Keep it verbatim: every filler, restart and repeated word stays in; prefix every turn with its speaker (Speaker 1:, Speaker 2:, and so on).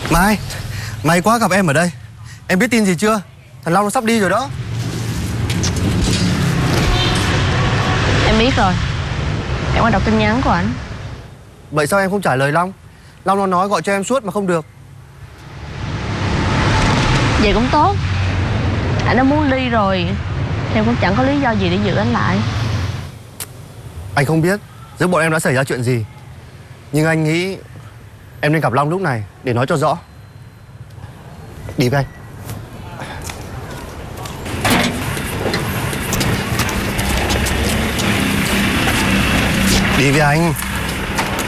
Speaker 1: Mai, may quá gặp em ở đây. Em biết tin gì chưa? Thằng Long nó sắp đi rồi đó.
Speaker 2: Em biết rồi. Em có đọc tin nhắn của anh.
Speaker 1: Vậy sao em không trả lời Long? Long nó nói gọi cho em suốt mà không được.
Speaker 2: Vậy cũng tốt. Anh đã muốn đi rồi thì em cũng chẳng có lý do gì để giữ anh lại.
Speaker 1: Anh không biết giữa bọn em đã xảy ra chuyện gì, nhưng anh nghĩ em nên gặp Long lúc này để nói cho rõ. Đi với anh. Đi với anh.